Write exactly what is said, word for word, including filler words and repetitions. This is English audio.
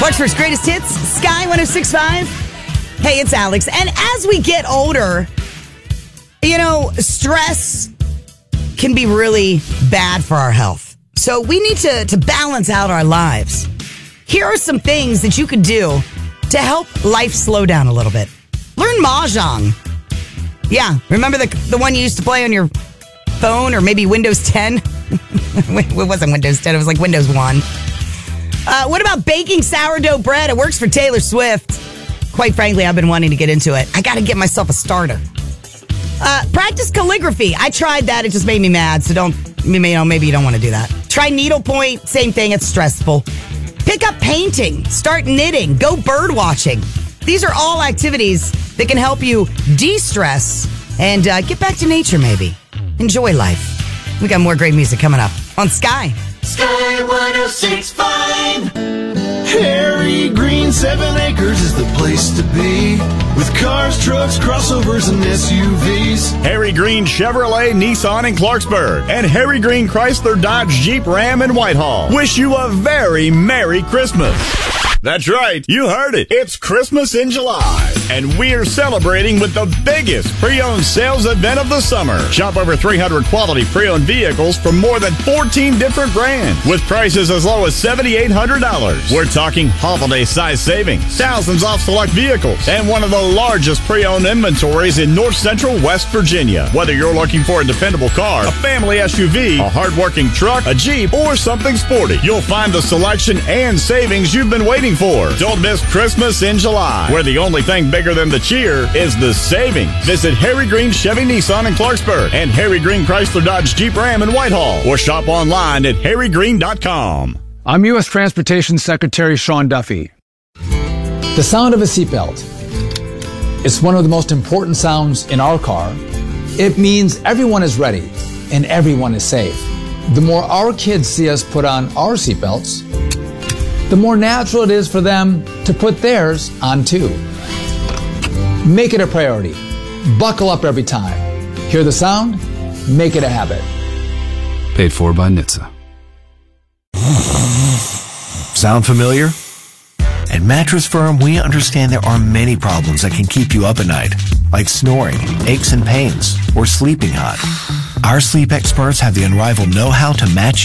Clarksburg's greatest hits, Sky one oh six point five. Hey, it's Alex. And as we get older, you know, stress can be really bad for our health. So we need to, to balance out our lives. Here are some things that you could do to help life slow down a little bit. Learn Mahjong. Yeah, remember the the one you used to play on your phone or maybe Windows ten? It wasn't Windows ten, it was like Windows one. Uh, what about baking sourdough bread? It works for Taylor Swift. Quite frankly, I've been wanting to get into it. I got to get myself a starter. Uh, practice calligraphy. I tried that. It just made me mad. So don't, you know, maybe you don't want to do that. Try needlepoint. Same thing. It's stressful. Pick up painting. Start knitting. Go bird watching. These are all activities that can help you de-stress and uh, get back to nature maybe. Enjoy life. We got more great music coming up on Sky. Sky one oh six point five. Harry Green Seven Acres is the place to be, with cars, trucks, crossovers, and S U Vs. Harry Green Chevrolet, Nissan in Clarksburg, and Harry Green Chrysler, Dodge, Jeep, Ram in Whitehall wish you a very Merry Christmas. That's right, you heard it. It's Christmas in July, and we're celebrating with the biggest pre-owned sales event of the summer. Shop over three hundred quality pre-owned vehicles from more than fourteen different brands, with prices as low as seven thousand eight hundred dollars. We're talking holiday-size savings, thousands off select vehicles, and one of the largest pre-owned inventories in North Central West Virginia. Whether you're looking for a dependable car, a family S U V, a hard-working truck, a Jeep, or something sporty, you'll find the selection and savings you've been waiting for. Don't miss Christmas in July, where the only thing bigger than the cheer is the savings. Visit Harry Green Chevy Nissan in Clarksburg and Harry Green Chrysler Dodge Jeep Ram in Whitehall, or shop online at harry green dot com. I'm U S Transportation Secretary Sean Duffy. The sound of a seatbelt. It's one of the most important sounds in our car. It means everyone is ready and everyone is safe. The more our kids see us put on our seatbelts, the more natural it is for them to put theirs on too. Make it a priority. Buckle up every time. Hear the sound? Make it a habit. Paid for by N H T S A. Sound familiar? At Mattress Firm, we understand there are many problems that can keep you up at night, like snoring, aches and pains, or sleeping hot. Our sleep experts have the unrivaled know-how to match